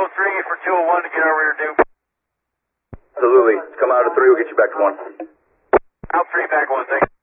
203 for 201 to get over your due. Absolutely. Come out of 3, we'll get you back to 1. Out 3, back 1, thanks.